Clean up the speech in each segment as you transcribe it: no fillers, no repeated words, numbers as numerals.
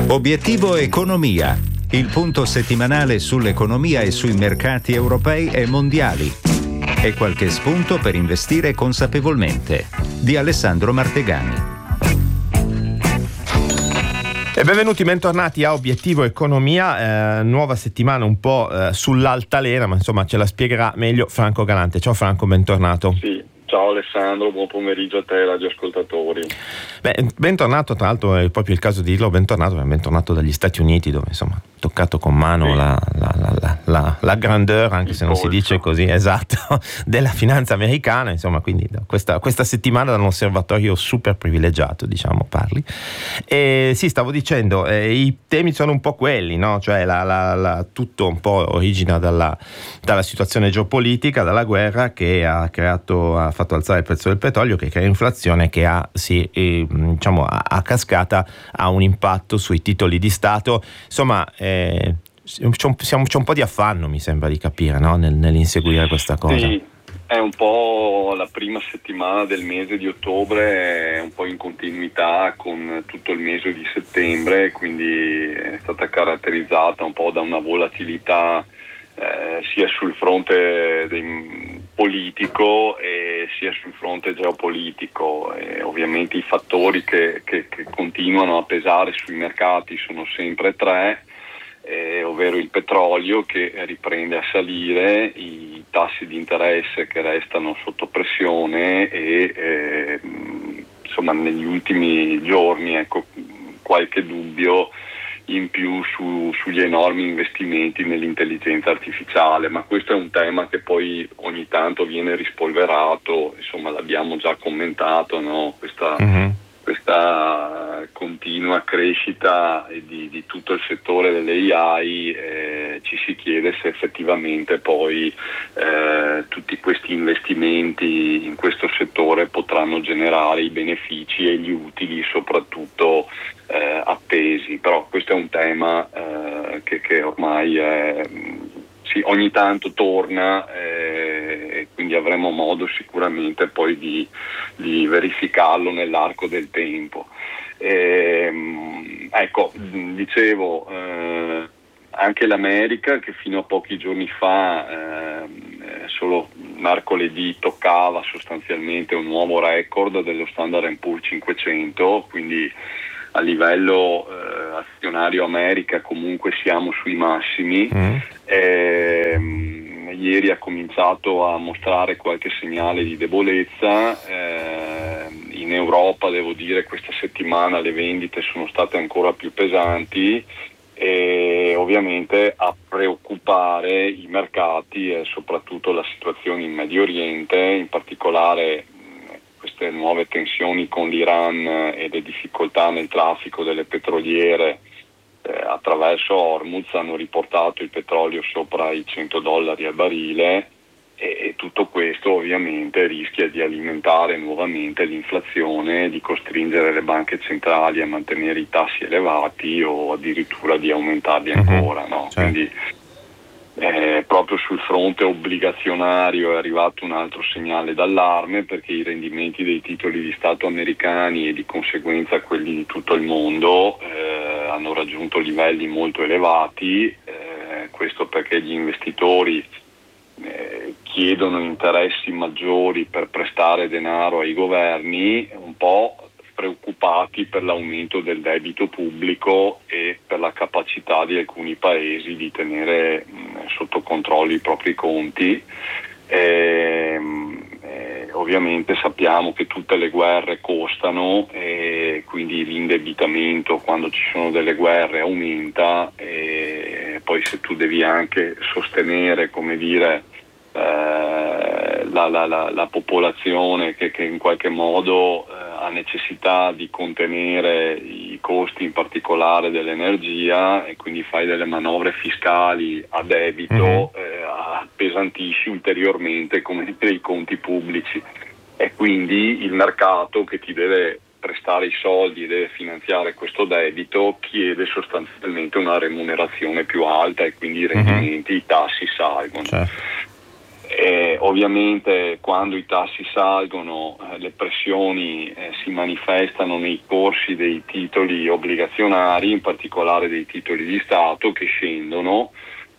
Obiettivo Economia, il punto settimanale sull'economia e sui mercati europei e mondiali. E qualche spunto per investire consapevolmente. Di Alessandro Martegani. E bentornati a Obiettivo Economia, nuova settimana un po' sull'altalena, ma insomma ce la spiegherà meglio Franco Galante. Ciao Franco, bentornato. Sì. Ciao Alessandro, buon pomeriggio a te e radioascoltatori. Bentornato, tra l'altro è proprio il caso di dirlo, bentornato dagli Stati Uniti, dove insomma toccato con mano la grandeur, anche se non si dice così, esatto, della finanza americana, insomma, quindi questa settimana da un osservatorio super privilegiato, diciamo, parli. E sì, stavo dicendo, i temi sono un po' quelli, no? Cioè tutto un po' origina dalla situazione geopolitica, dalla guerra che ha fatto alzare il prezzo del petrolio, che crea inflazione, che a cascata ha un impatto sui titoli di Stato. Insomma, c'è un po' di affanno, mi sembra di capire, no? Nell'inseguire questa cosa. Sì, è un po' la prima settimana del mese di ottobre, è un po' in continuità con tutto il mese di settembre, quindi è stata caratterizzata un po' da una volatilità sia sul fronte politico e sia sul fronte geopolitico. E ovviamente i fattori che continuano a pesare sui mercati sono sempre tre, ovvero il petrolio che riprende a salire, i tassi di interesse che restano sotto pressione e insomma negli ultimi giorni qualche dubbio in più sugli enormi investimenti nell'intelligenza artificiale, ma questo è un tema che poi ogni tanto viene rispolverato, insomma l'abbiamo già commentato, no? Questa continua crescita di tutto il settore delle AI, ci si chiede se effettivamente poi tutti questi investimenti in questo settore potranno generare i benefici e gli utili soprattutto attesi. Però questo è un tema che ormai ogni tanto torna, e quindi avremo modo sicuramente poi di verificarlo nell'arco del tempo. Dicevo, anche l'America, che fino a pochi giorni fa solo mercoledì toccava sostanzialmente un nuovo record dello Standard & Poor's 500, quindi a livello azionario America comunque siamo sui massimi. Ieri ha cominciato a mostrare qualche segnale di debolezza. In Europa, devo dire, questa settimana le vendite sono state ancora più pesanti e ovviamente a preoccupare i mercati è soprattutto la situazione in Medio Oriente, in particolare queste nuove tensioni con l'Iran e le difficoltà nel traffico delle petroliere attraverso Hormuz hanno riportato il petrolio sopra i $100 al barile, e tutto questo ovviamente rischia di alimentare nuovamente l'inflazione, di costringere le banche centrali a mantenere i tassi elevati o addirittura di aumentarli ancora, no? Certo. Quindi proprio sul fronte obbligazionario è arrivato un altro segnale d'allarme, perché i rendimenti dei titoli di Stato americani e di conseguenza quelli di tutto il mondo hanno raggiunto livelli molto elevati, questo perché gli investitori chiedono interessi maggiori per prestare denaro ai governi, un po' preoccupati per l'aumento del debito pubblico e per la capacità di alcuni paesi di tenere sotto controllo i propri conti. Ovviamente sappiamo che tutte le guerre costano, e quindi l'indebitamento quando ci sono delle guerre aumenta, e poi se tu devi anche sostenere, come dire, la popolazione che in qualche modo ha necessità di contenere i costi, in particolare dell'energia, e quindi fai delle manovre fiscali a debito, appesantisci ulteriormente, come dire, i conti pubblici, e quindi il mercato che ti deve prestare i soldi e deve finanziare questo debito chiede sostanzialmente una remunerazione più alta, e quindi i rendimenti, i tassi salgono. Certo. Ovviamente quando i tassi salgono le pressioni si manifestano nei corsi dei titoli obbligazionari, in particolare dei titoli di Stato che scendono.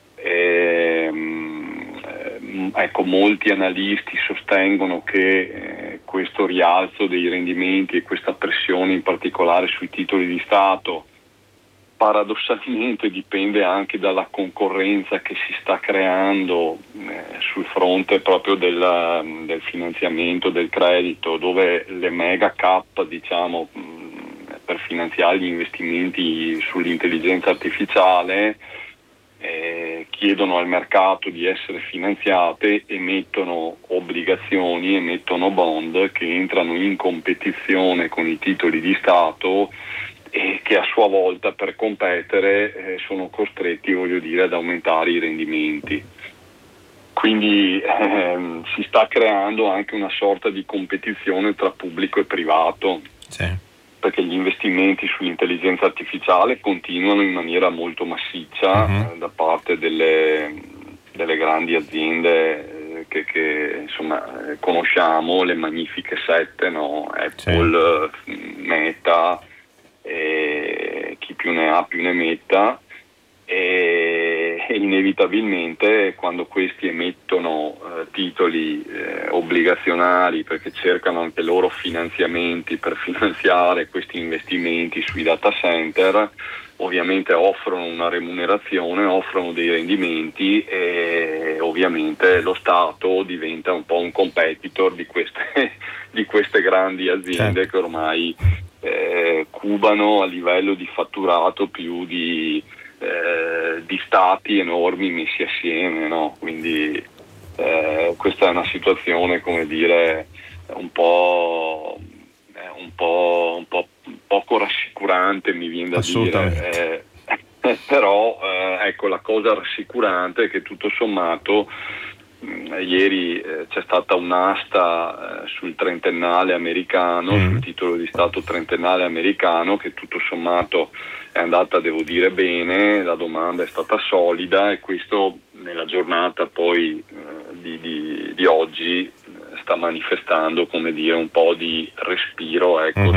Ecco, molti analisti sostengono che questo rialzo dei rendimenti e questa pressione in particolare sui titoli di Stato paradossalmente dipende anche dalla concorrenza che si sta creando sul fronte proprio del finanziamento del credito, dove le mega cap, diciamo, per finanziare gli investimenti sull'intelligenza artificiale chiedono al mercato di essere finanziate, emettono obbligazioni, emettono bond che entrano in competizione con i titoli di Stato e che a sua volta per competere sono costretti, ad aumentare i rendimenti. Quindi si sta creando anche una sorta di competizione tra pubblico e privato, perché gli investimenti sull'intelligenza artificiale continuano in maniera molto massiccia da parte delle grandi aziende che insomma conosciamo, le magnifiche 7, no? Apple, Meta, chi più ne ha più ne metta, e inevitabilmente quando questi emettono titoli obbligazionari, perché cercano anche loro finanziamenti per finanziare questi investimenti sui data center, ovviamente offrono una remunerazione, offrono dei rendimenti e ovviamente lo Stato diventa un po' un competitor di queste grandi aziende che ormai cubano a livello di fatturato più di stati enormi messi assieme, no? Quindi questa è una situazione, come dire, un po' poco rassicurante, mi viene da dire. Però ecco, la cosa rassicurante è che tutto sommato ieri c'è stata un'asta sul trentennale americano, sul titolo di Stato trentennale americano, che tutto sommato è andata, devo dire, bene, la domanda è stata solida e questo nella giornata poi di oggi sta manifestando, come dire, un po' di respiro, ecco,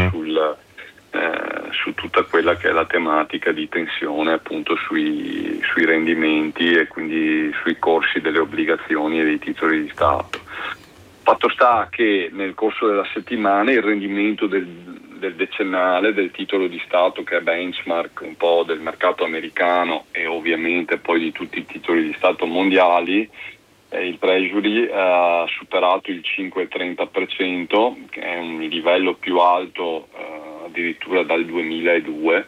su tutta quella che è la tematica di tensione appunto sui rendimenti e quindi sui corsi delle obbligazioni e dei titoli di Stato. Fatto sta che nel corso della settimana il rendimento del decennale del titolo di Stato, che è benchmark un po' del mercato americano e ovviamente poi di tutti i titoli di Stato mondiali, il Treasury ha superato il 5,30%, che è un livello più alto addirittura dal 2002.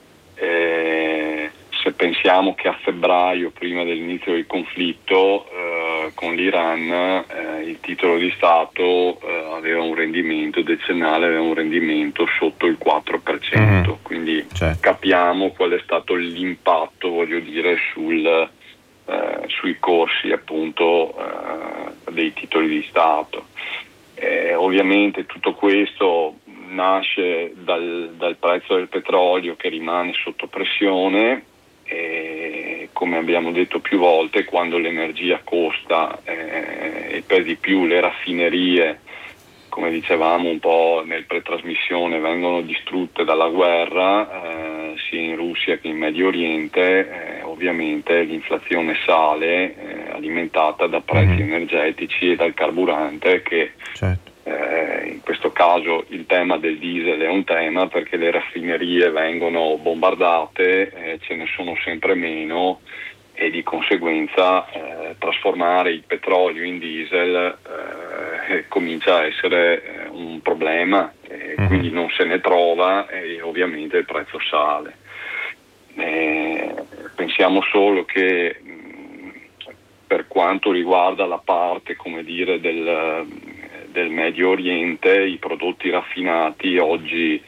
Se pensiamo che a febbraio, prima dell'inizio del conflitto con l'Iran, il titolo di Stato aveva un rendimento decennale, aveva un rendimento sotto il 4%, quindi capiamo qual è stato l'impatto, voglio dire, sui corsi appunto dei titoli di Stato. Ovviamente tutto questo nasce dal prezzo del petrolio che rimane sotto pressione e, come abbiamo detto più volte, quando l'energia costa e per di più le raffinerie, come dicevamo un po' nel pretrasmissione, vengono distrutte dalla guerra sia in Russia che in Medio Oriente, ovviamente l'inflazione sale, alimentata da prezzi energetici e dal carburante che in questo caso il tema del diesel è un tema perché le raffinerie vengono bombardate, ce ne sono sempre meno e di conseguenza trasformare il petrolio in diesel comincia a essere un problema, quindi non se ne trova e ovviamente il prezzo sale. Pensiamo solo che per quanto riguarda la parte, come dire, del Medio Oriente, i prodotti raffinati oggi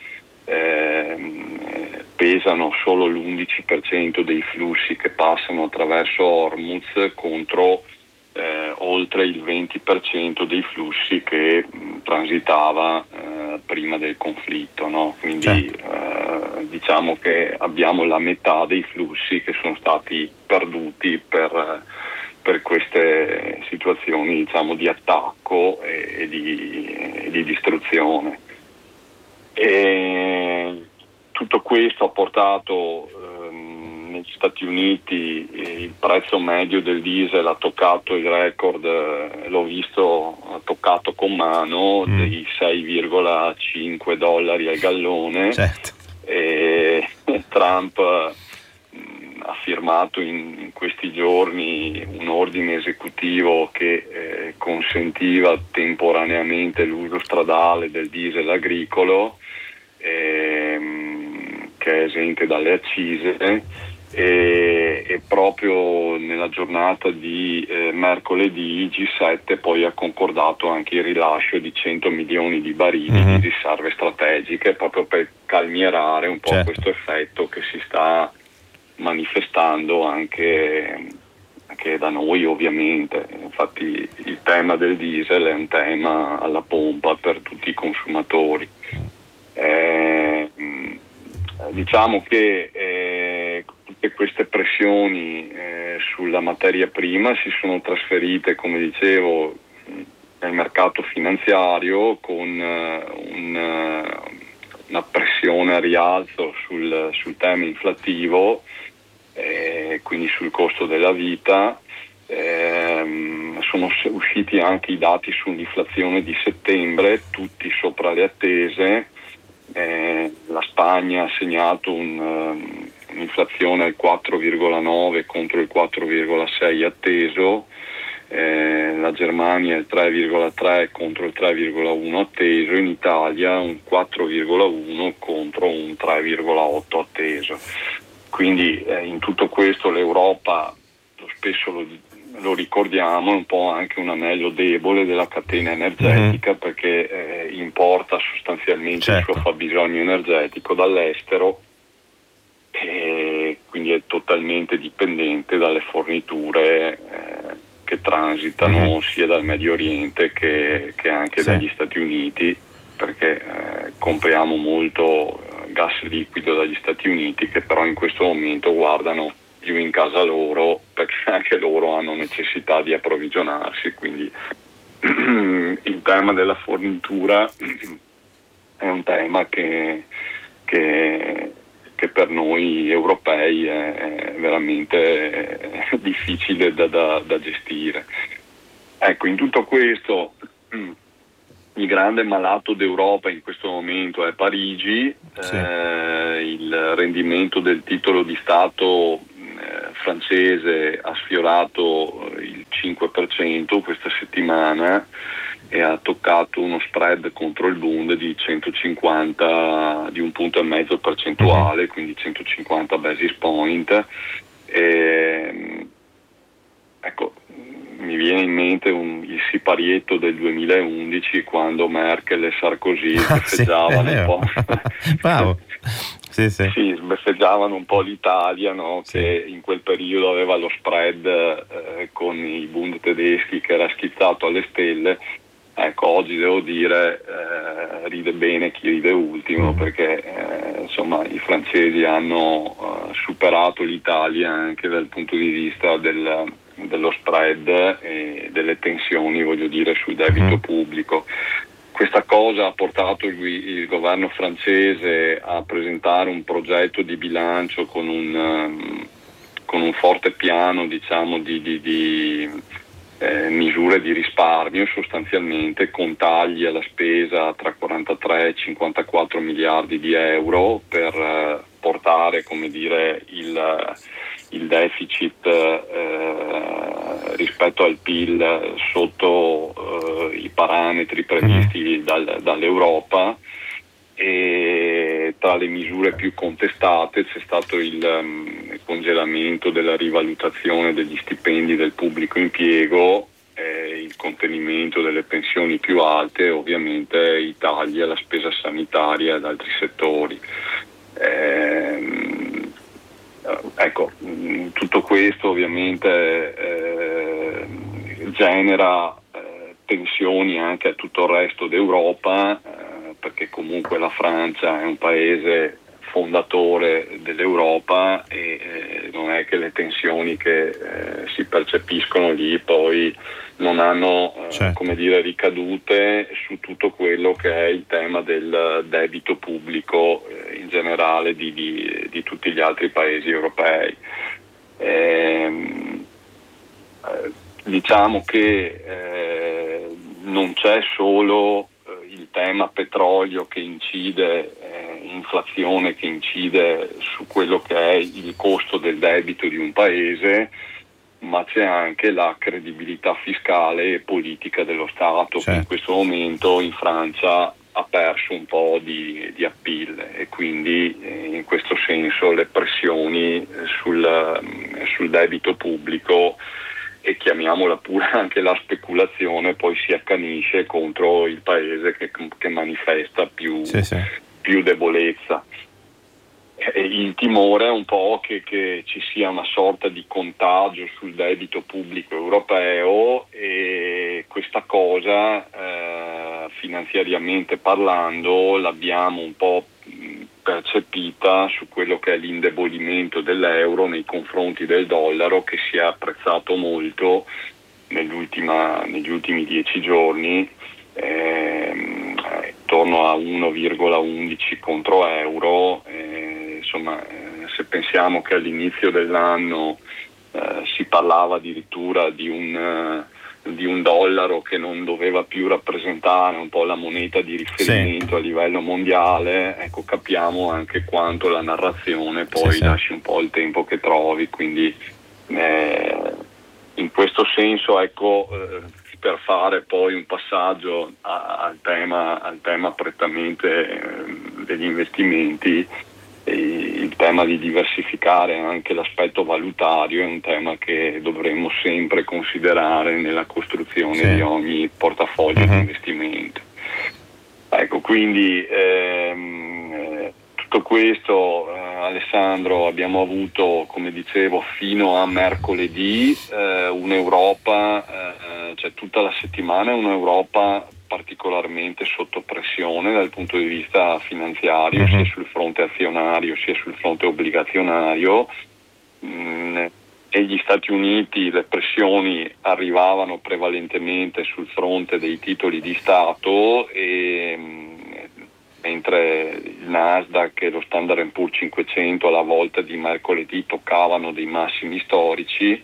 pesano solo l'11% dei flussi che passano attraverso Hormuz contro oltre il 20% dei flussi che transitava prima del conflitto, no? Quindi diciamo che abbiamo la metà dei flussi che sono stati perduti per per queste situazioni, diciamo, di attacco e di distruzione. E tutto questo ha portato negli Stati Uniti il prezzo medio del diesel ha toccato il record, l'ho visto, ha toccato con mano dei $6,5 al gallone. Certo. E Trump ha firmato in questi giorni un ordine esecutivo che consentiva temporaneamente l'uso stradale del diesel agricolo, che è esente dalle accise, e proprio nella giornata di mercoledì il G7 poi ha concordato anche il rilascio di 100 milioni di barili di riserve strategiche, proprio per calmierare un po' questo effetto che si sta manifestando anche da noi, ovviamente. Infatti il tema del diesel è un tema alla pompa per tutti i consumatori. Diciamo che tutte queste pressioni sulla materia prima si sono trasferite, come dicevo, nel mercato finanziario, con una pressione a rialzo sul tema inflattivo, quindi sul costo della vita. Sono usciti anche i dati sull'inflazione di settembre, tutti sopra le attese. La Spagna ha segnato un'inflazione al 4,9 contro il 4,6 atteso, la Germania il 3,3 contro il 3,1 atteso, in Italia un 4,1 contro un 3,8 atteso. Quindi in tutto questo l'Europa, spesso lo ricordiamo, è un po' anche un anello debole della catena energetica, perché importa sostanzialmente il suo fabbisogno energetico dall'estero, e quindi è totalmente dipendente dalle forniture che transitano sia dal Medio Oriente che anche dagli Stati Uniti, perché compriamo molto gas liquido dagli Stati Uniti, che però in questo momento guardano più in casa loro, perché anche loro hanno necessità di approvvigionarsi. Quindi il tema della fornitura è un tema che per noi europei è veramente difficile da gestire. Ecco, in tutto questo il grande malato d'Europa in questo momento è Parigi. Il rendimento del titolo di Stato francese ha sfiorato il 5% questa settimana e ha toccato uno spread contro il Bund di 150, di 1,5 punti percentuale, quindi 150 basis point. Ecco, mi viene in mente il siparietto del 2011, quando Merkel e Sarkozy festeggiavano un po'. Bravo. Sì, sbeffeggiavano un po' l'Italia, no? Che in quel periodo aveva lo spread con i Bund tedeschi che era schizzato alle stelle. Ecco, oggi devo dire ride bene chi ride ultimo, perché insomma i francesi hanno superato l'Italia anche dal punto di vista dello spread e delle tensioni, voglio dire, sul debito pubblico. Questa cosa ha portato il governo francese a presentare un progetto di bilancio con un forte piano, diciamo, di misure di risparmio, sostanzialmente con tagli alla spesa tra 43 e 54 miliardi di euro per portare, come dire, il deficit rispetto al PIL sotto i parametri previsti dall'Europa. E tra le misure più contestate c'è stato il congelamento della rivalutazione degli stipendi del pubblico impiego, il contenimento delle pensioni più alte e ovviamente i tagli alla spesa sanitaria ed altri settori. Ecco, tutto questo ovviamente genera tensioni anche a tutto il resto d'Europa, perché comunque la Francia è un paese fondatore dell'Europa e non non è che le tensioni che si percepiscono lì poi non hanno come dire, ricadute su tutto quello che è il tema del debito pubblico in generale di tutti gli altri paesi europei. Diciamo che non c'è solo il tema petrolio che incide, inflazione che incide su quello che è il costo del debito di un paese, ma c'è anche la credibilità fiscale e politica dello Stato, che in questo momento in Francia ha perso un po' di appeal, e quindi in questo senso le pressioni sul debito pubblico, e chiamiamola pure anche la speculazione, poi si accanisce contro il paese che manifesta più debolezza. Il timore è un po' che ci sia una sorta di contagio sul debito pubblico europeo, e questa cosa finanziariamente parlando l'abbiamo un po' percepita su quello che è l'indebolimento dell'euro nei confronti del dollaro, che si è apprezzato molto negli ultimi 10 giorni, intorno a 1,11 contro euro. Insomma, se pensiamo che all'inizio dell'anno si parlava addirittura di un dollaro che non doveva più rappresentare un po' la moneta di riferimento a livello mondiale, ecco, capiamo anche quanto la narrazione poi lasci un po' il tempo che trovi. Quindi in questo senso, ecco, per fare poi un passaggio al tema prettamente degli investimenti, il tema di diversificare anche l'aspetto valutario è un tema che dovremmo sempre considerare nella costruzione di ogni portafoglio di investimento. Ecco, quindi tutto questo, Alessandro, abbiamo avuto, come dicevo, fino a mercoledì un'Europa, cioè tutta la settimana un'Europa particolarmente sotto pressione dal punto di vista finanziario, sia sul fronte azionario sia sul fronte obbligazionario, e gli Stati Uniti le pressioni arrivavano prevalentemente sul fronte dei titoli di Stato, e mentre il Nasdaq e lo Standard & Poor's 500 alla volta di mercoledì toccavano dei massimi storici.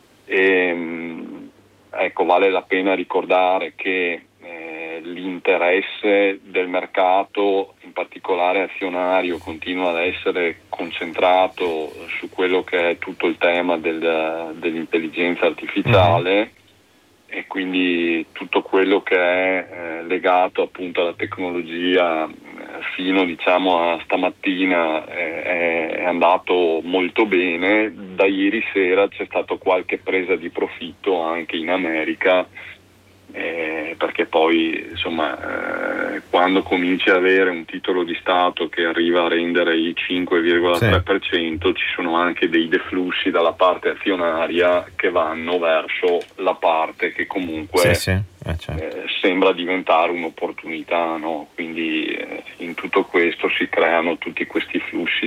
Ecco, vale la pena ricordare che l'interesse del mercato, in particolare azionario, continua ad essere concentrato su quello che è tutto il tema dell'intelligenza artificiale, e quindi tutto quello che è legato appunto alla tecnologia fino, diciamo, a stamattina è andato molto bene. Da ieri sera c'è stato qualche presa di profitto anche in America, perché poi insomma quando cominci ad avere un titolo di Stato che arriva a rendere il 5,3%, ci sono anche dei deflussi dalla parte azionaria che vanno verso la parte che comunque sembra diventare un'opportunità, no? Quindi in tutto questo si creano tutti questi flussi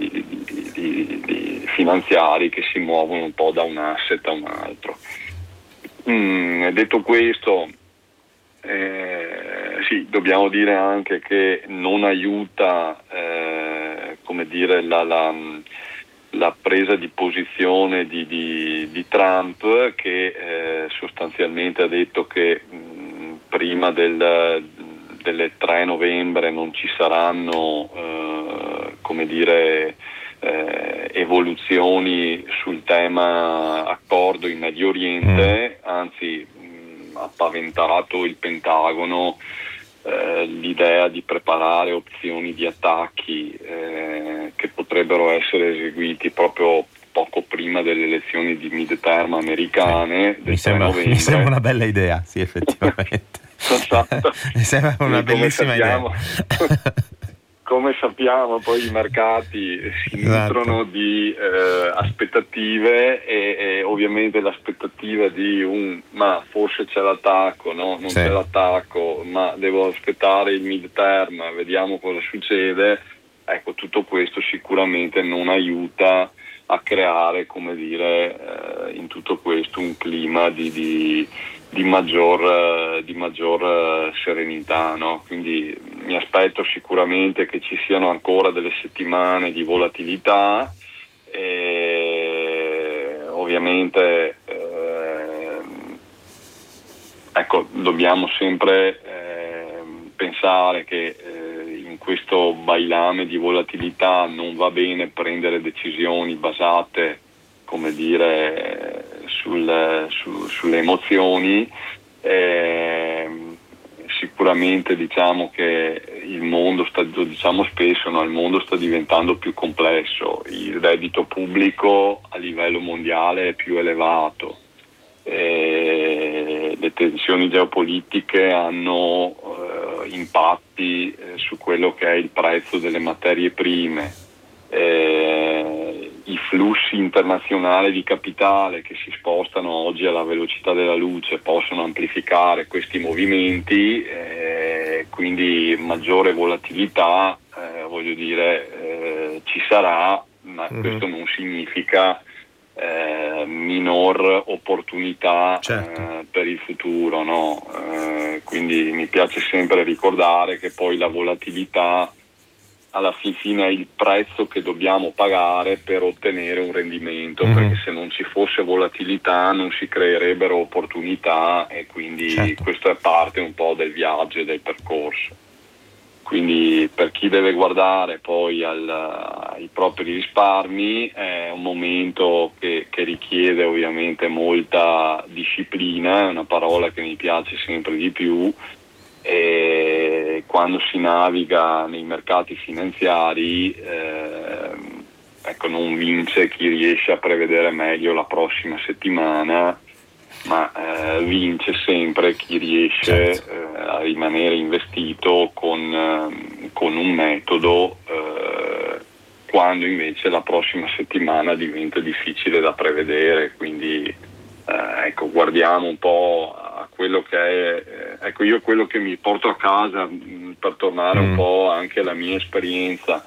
di finanziari che si muovono un po' da un asset a un altro. Detto questo, sì, dobbiamo dire anche che non aiuta come dire la presa di posizione di Trump, che sostanzialmente ha detto che prima del 3 novembre non ci saranno come dire evoluzioni sul tema accordo in Medio Oriente, anzi ha paventato il Pentagono l'idea di preparare opzioni di attacchi che potrebbero essere eseguiti proprio poco prima delle elezioni di midterm americane del 3 novembre. Mi sembra una bella idea, sì, effettivamente. Mi sembra una bellissima idea. Come sappiamo, poi i mercati si nutrono di aspettative, e ovviamente l'aspettativa di ma forse c'è l'attacco, no? Non c'è l'attacco, ma devo aspettare il midterm, vediamo cosa succede. Ecco, tutto questo sicuramente non aiuta a creare, come dire, in tutto questo un clima di maggior serenità, no? Quindi mi aspetto sicuramente che ci siano ancora delle settimane di volatilità e ovviamente dobbiamo sempre pensare che in questo bailame di volatilità non va bene prendere decisioni basate, come dire, sulle emozioni. Sicuramente diciamo che il mondo spesso, no? Il mondo sta diventando più complesso, il reddito pubblico a livello mondiale è più elevato, le tensioni geopolitiche hanno impatti su quello che è il prezzo delle materie prime, i flussi internazionali di capitale che si spostano oggi alla velocità della luce possono amplificare questi movimenti, quindi maggiore volatilità, ci sarà, ma questo non significa minor opportunità, certo, per il futuro, no? Quindi mi piace sempre ricordare che poi la volatilità alla fine è il prezzo che dobbiamo pagare per ottenere un rendimento, perché se non ci fosse volatilità non si creerebbero opportunità e quindi certo, questo è parte un po' del viaggio e del percorso. Quindi per chi deve guardare poi ai propri risparmi è un momento che richiede ovviamente molta disciplina, è una parola che mi piace sempre di più, e quando si naviga nei mercati finanziari non vince chi riesce a prevedere meglio la prossima settimana, ma vince sempre chi riesce a rimanere investito con un metodo quando invece la prossima settimana diventa difficile da prevedere. Quindi guardiamo un po' a quello che è, io quello che mi porto a casa, per tornare un po' anche alla mia esperienza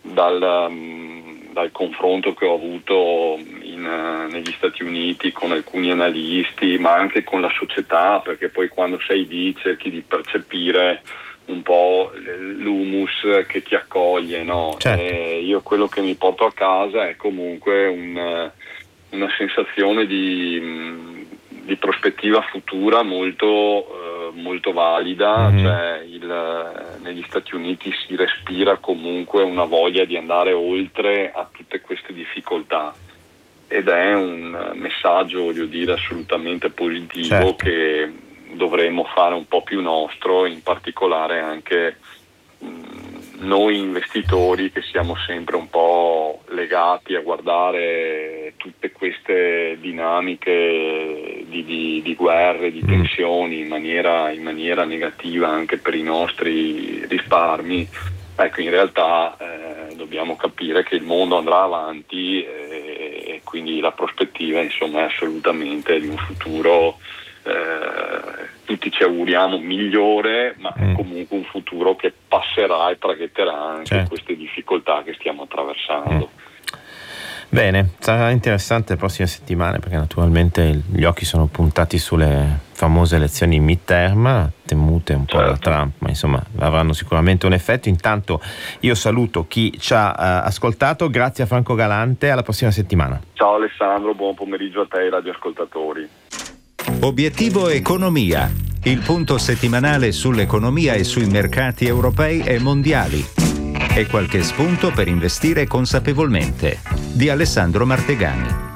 dal confronto che ho avuto negli Stati Uniti con alcuni analisti, ma anche con la società, perché poi quando sei lì cerchi di percepire un po' l'humus che ti accoglie, no? Certo. Io quello che mi porto a casa è comunque una sensazione di prospettiva futura molto valida, cioè negli Stati Uniti si respira comunque una voglia di andare oltre a tutte queste difficoltà ed è un messaggio, assolutamente positivo, certo, che dovremmo fare un po' più nostro, in particolare anche noi investitori che siamo sempre un po' legati a guardare tutte queste dinamiche di guerre, di tensioni in maniera negativa anche per i nostri risparmi. In realtà dobbiamo capire che il mondo andrà avanti e quindi la prospettiva è assolutamente di un futuro, tutti ci auguriamo migliore, ma è comunque un futuro che passerà e traghetterà anche, certo, queste difficoltà che stiamo attraversando. Bene, sarà interessante le prossime settimane perché naturalmente gli occhi sono puntati sulle famose elezioni midterm, temute un po' da Trump, ma insomma avranno sicuramente un effetto. Intanto io saluto chi ci ha ascoltato, grazie a Franco Galante, alla prossima settimana. Ciao Alessandro, buon pomeriggio a te e radioascoltatori. Obiettivo Economia, il punto settimanale sull'economia e sui mercati europei e mondiali. E qualche spunto per investire consapevolmente, di Alessandro Martegani.